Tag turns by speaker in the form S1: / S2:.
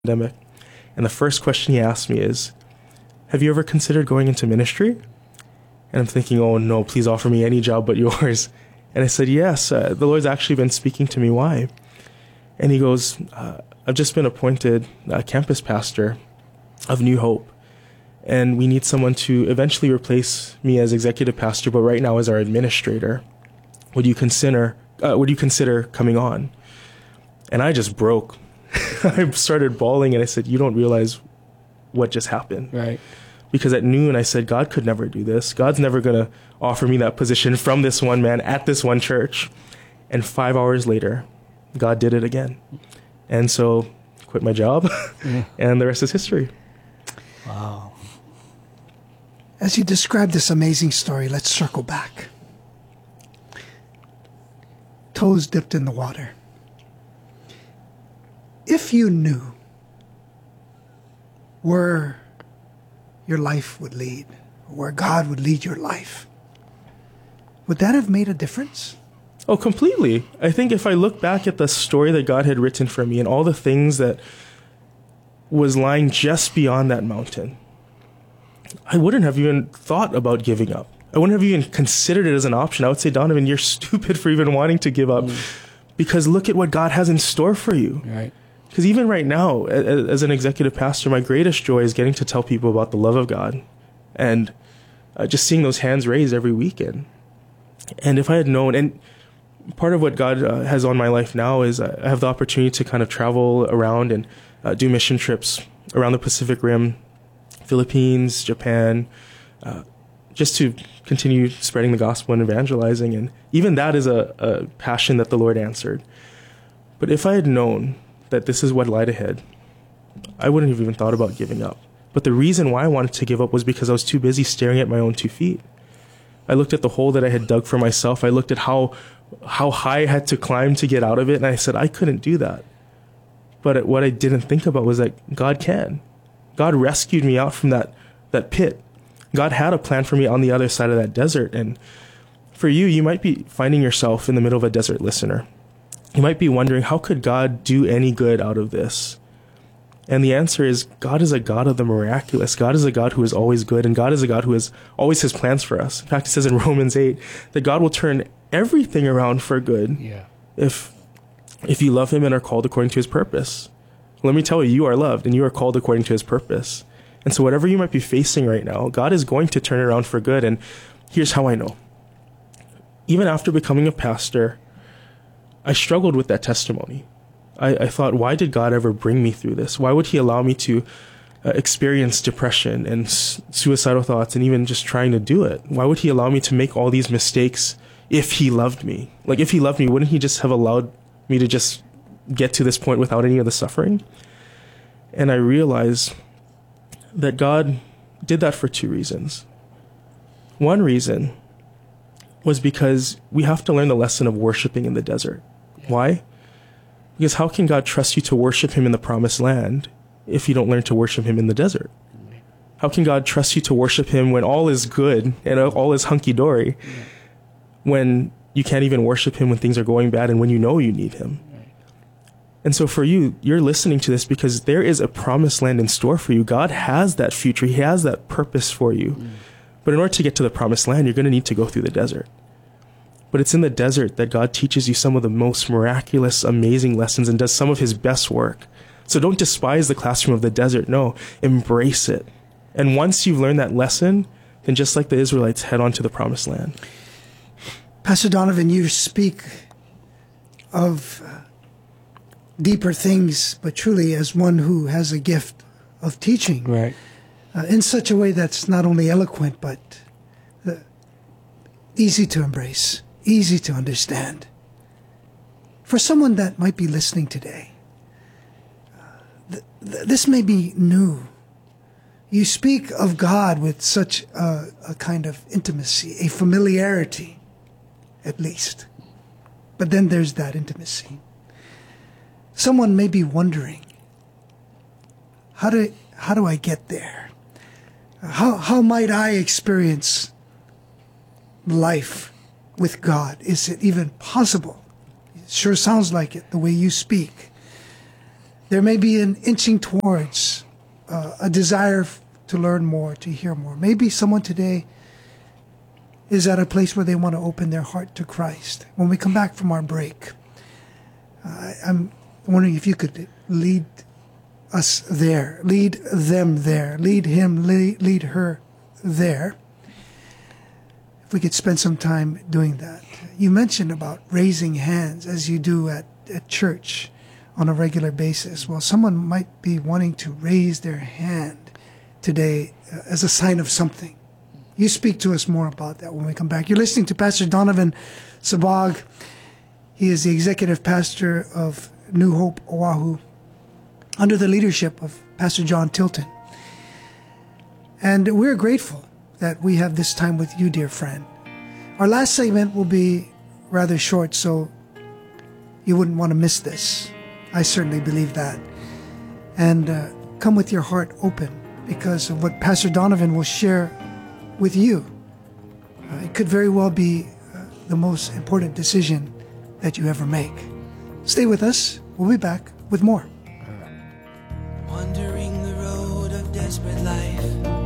S1: pandemic. And the first question he asked me is, have you ever considered going into ministry? And I'm thinking, oh no, please offer me any job but yours. And I said, yes, the Lord's actually been speaking to me. Why? And he goes, I've just been appointed campus pastor of New Hope. And we need someone to eventually replace me as executive pastor, but right now as our administrator. Would you consider coming on? And I just broke. I started bawling and I said, you don't realize what just happened.
S2: Right.
S1: Because at noon I said, God could never do this. God's never going to offer me that position from this one man at this one church. And 5 hours later, God did it again. And so quit my job and the rest is history.
S2: Wow.
S3: As you describe this amazing story, let's circle back. Toes dipped in the water. If you knew where your life would lead, where God would lead your life, would that have made a difference?
S1: Oh, completely. I think if I look back at the story that God had written for me and all the things that was lying just beyond that mountain, I wouldn't have even thought about giving up. I wouldn't have even considered it as an option. I would say, Donovan, you're stupid for even wanting to give up because look at what God has in store for you.
S2: Right.
S1: Because even right now, as an executive pastor, my greatest joy is getting to tell people about the love of God and just seeing those hands raised every weekend. And if I had known, and part of what God has on my life now is I have the opportunity to kind of travel around and do mission trips around the Pacific Rim, Philippines, Japan, just to continue spreading the gospel and evangelizing. And even that is a passion that the Lord answered. But if I had known that this is what lied ahead, I wouldn't have even thought about giving up. But the reason why I wanted to give up was because I was too busy staring at my own 2 feet. I looked at the hole that I had dug for myself. I looked at how high I had to climb to get out of it. And I said, I couldn't do that. But what I didn't think about was that God can. God rescued me out from that pit. God had a plan for me on the other side of that desert. And for you, you might be finding yourself in the middle of a desert listener. You might be wondering, how could God do any good out of this? And the answer is, God is a God of the miraculous. God is a God who is always good, and God is a God who always has plans for us. In fact, it says in Romans 8 that God will turn everything around for good if you love him and are called according to his purpose. Let me tell you, you are loved and you are called according to his purpose. And so whatever you might be facing right now, God is going to turn it around for good. And here's how I know. Even after becoming a pastor, I struggled with that testimony. I thought, why did God ever bring me through this? Why would he allow me to experience depression and suicidal thoughts and even just trying to do it? Why would he allow me to make all these mistakes if he loved me? Like, if he loved me, wouldn't he just have allowed me to just get to this point without any of the suffering? And I realized that God did that for 2 reasons. One reason was because we have to learn the lesson of worshiping in the desert. Why? Because how can God trust you to worship him in the promised land if you don't learn to worship him in the desert? How can God trust you to worship him when all is good and all is hunky-dory, when you can't even worship him when things are going bad and when you know you need him? And so for you, you're listening to this because there is a promised land in store for you. God has that future. He has that purpose for you. But in order to get to the promised land, you're going to need to go through the desert. But it's in the desert that God teaches you some of the most miraculous, amazing lessons and does some of his best work. So don't despise the classroom of the desert. No, embrace it. And once you've learned that lesson, then just like the Israelites, head on to the promised land.
S3: Pastor Donovan, you speak of deeper things, but truly as one who has a gift of teaching.
S2: Right.
S3: In such a way that's not only eloquent, but easy to embrace, easy to understand. For someone that might be listening today, this may be new. You speak of God with such a kind of intimacy, a familiarity, at least. But then there's that intimacy. Someone may be wondering, how do I get there? How might I experience life with God? Is it even possible? It sure sounds like it, the way you speak. There may be an inching towards a desire to learn more, to hear more. Maybe someone today is at a place where they want to open their heart to Christ. When we come back from our break, I'm wondering if you could lead us there, lead them there, lead him, lead her there. If we could spend some time doing that. You mentioned about raising hands as you do at church on a regular basis. Well, someone might be wanting to raise their hand today as a sign of something. You speak to us more about that when we come back. You're listening to Pastor Donovan Sabag. He is the executive pastor of New Hope Oahu under the leadership of Pastor John Tilton. And we're grateful that we have this time with you, dear friend. Our last segment will be rather short, so you wouldn't want to miss this. I certainly believe that. And come with your heart open because of what Pastor Donovan will share with you. It could very well be the most important decision that you ever make. Stay with us. We'll be back with more.
S4: Wandering the road of desperate life,